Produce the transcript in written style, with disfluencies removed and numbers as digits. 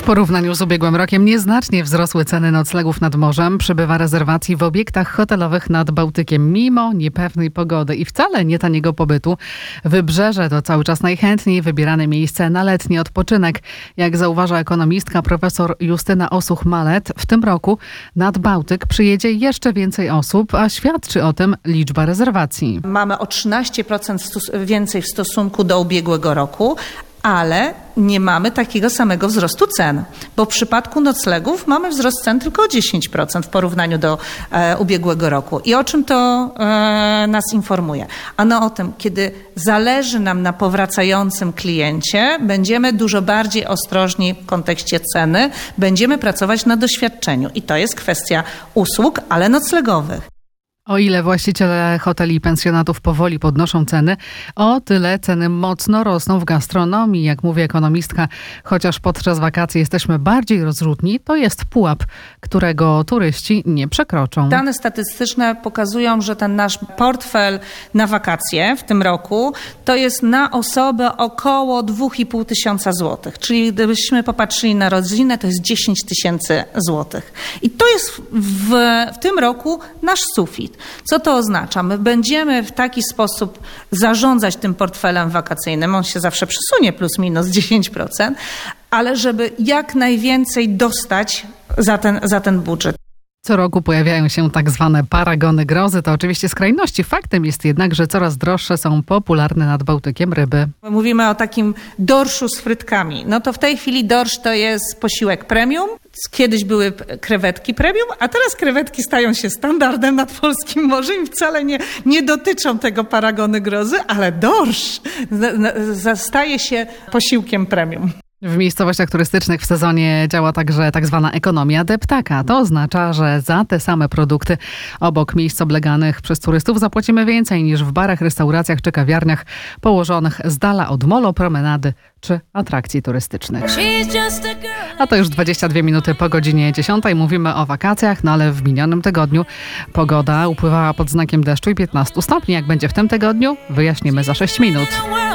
porównaniu z ubiegłym rokiem nieznacznie wzrosły ceny noclegów nad morzem. Przybywa rezerwacji w obiektach hotelowych nad Bałtykiem, mimo niepewnej pogody i wcale nie taniego pobytu. Wybrzeże to cały czas najchętniej wybierane miejsce na letni odpoczynek. Jak zauważa ekonomistka profesor Justyna Osuch-Malet, w tym roku nad Bałtyk przyjedzie jeszcze więcej osób, a świadczy o tym liczba rezerwacji. Mamy o 13% więcej w stosunku do ubiegłego roku, ale nie mamy takiego samego wzrostu cen, bo w przypadku noclegów mamy wzrost cen tylko o 10% w porównaniu do ubiegłego roku. I o czym to nas informuje? Ano o tym, kiedy zależy nam na powracającym kliencie, będziemy dużo bardziej ostrożni w kontekście ceny, będziemy pracować na doświadczeniu i to jest kwestia usług, ale noclegowych. O ile właściciele hoteli i pensjonatów powoli podnoszą ceny, o tyle ceny mocno rosną w gastronomii. Jak mówi ekonomistka, chociaż podczas wakacji jesteśmy bardziej rozrzutni, to jest pułap, którego turyści nie przekroczą. Dane statystyczne pokazują, że ten nasz portfel na wakacje w tym roku to jest na osobę około 2,5 tysiąca złotych. Czyli gdybyśmy popatrzyli na rodzinę, to jest 10 tysięcy złotych. I to jest w tym roku nasz sufit. Co to oznacza? My będziemy w taki sposób zarządzać tym portfelem wakacyjnym, on się zawsze przesunie plus minus 10%, ale żeby jak najwięcej dostać za ten budżet. Co roku pojawiają się tak zwane paragony grozy. To oczywiście skrajności. Faktem jest jednak, że coraz droższe są popularne nad Bałtykiem ryby. Mówimy o takim dorszu z frytkami. No to w tej chwili dorsz to jest posiłek premium. Kiedyś były krewetki premium, a teraz krewetki stają się standardem nad polskim morzem i wcale nie dotyczą tego paragony grozy, ale dorsz staje się posiłkiem premium. W miejscowościach turystycznych w sezonie działa także tak zwana ekonomia deptaka. To oznacza, że za te same produkty obok miejsc obleganych przez turystów zapłacimy więcej niż w barach, restauracjach czy kawiarniach położonych z dala od molo, promenady czy atrakcji turystycznych. A to już 22 minuty po godzinie 10. Mówimy o wakacjach, no ale w minionym tygodniu pogoda upływała pod znakiem deszczu i 15 stopni. Jak będzie w tym tygodniu? Wyjaśnimy za 6 minut.